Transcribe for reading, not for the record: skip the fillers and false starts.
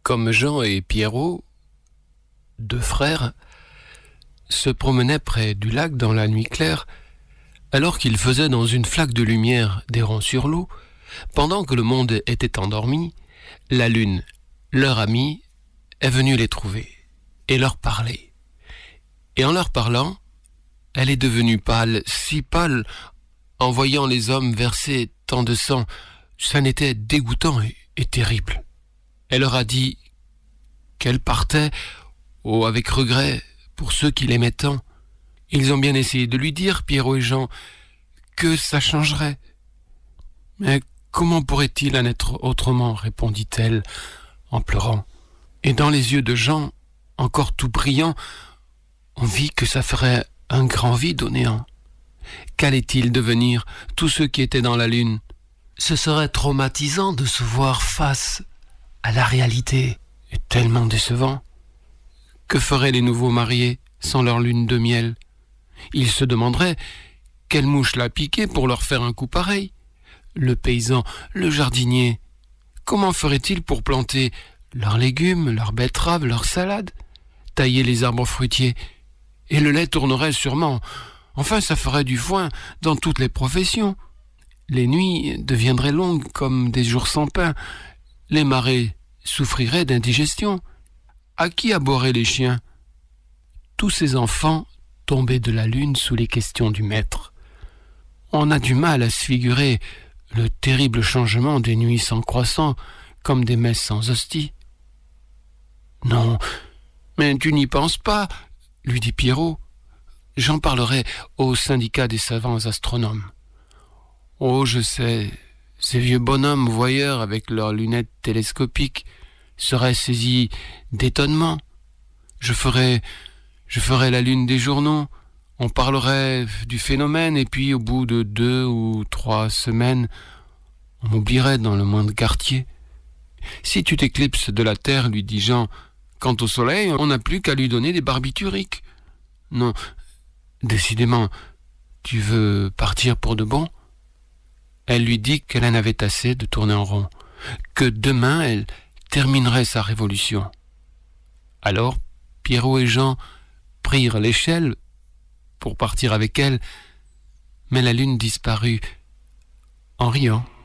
comme Jean et Pierrot, deux frères, se promenaient près du lac dans la nuit claire, alors qu'ils faisaient dans une flaque de lumière des ronds sur l'eau, pendant que le monde était endormi, la lune, leur amie, est venue les trouver et leur parler. Et en leur parlant, elle est devenue pâle, si pâle, en voyant les hommes verser tant de sang, ça n'était dégoûtant et terrible. Elle leur a dit qu'elle partait, avec regret, pour ceux qui l'aimaient tant. Ils ont bien essayé de lui dire, Pierrot et Jean, que ça changerait. Mais comment pourrait-il en être autrement, répondit-elle en pleurant. Et dans les yeux de Jean, encore tout brillants, on vit que ça ferait un grand vide au néant. Qu'allait-il devenir, tous ceux qui étaient dans la lune? Ce serait traumatisant de se voir face à la réalité, et tellement décevant. Que feraient les nouveaux mariés sans leur lune de miel? Ils se demanderaient quelle mouche l'a piqué pour leur faire un coup pareil. Le paysan, le jardinier, comment ferait-il pour planter leurs légumes, leurs betteraves, leurs salades, tailler les arbres fruitiers? Et le lait tournerait sûrement. Enfin, ça ferait du foin dans toutes les professions. Les nuits deviendraient longues comme des jours sans pain. Les marais souffriraient d'indigestion. À qui aboieraient les chiens? Tous ces enfants tombaient de la lune sous les questions du maître. On a du mal à se figurer le terrible changement des nuits sans croissant, comme des messes sans hostie. Non, mais tu n'y penses pas, lui dit Pierrot. J'en parlerai au syndicat des savants astronomes. Oh, je sais, ces vieux bonhommes voyeurs avec leurs lunettes télescopiques seraient saisis d'étonnement. Je ferai la lune des journaux, on parlerait du phénomène, et puis au bout de 2 ou 3 semaines, on m'oublierait dans le moindre quartier. Si tu t'éclipses de la terre, lui dit Jean, quant au soleil, on n'a plus qu'à lui donner des barbituriques. Non, décidément, tu veux partir pour de bon? Elle lui dit qu'elle en avait assez de tourner en rond, que demain elle terminerait sa révolution. Alors, Pierrot et Jean prirent l'échelle pour partir avec elle, mais la lune disparut en riant.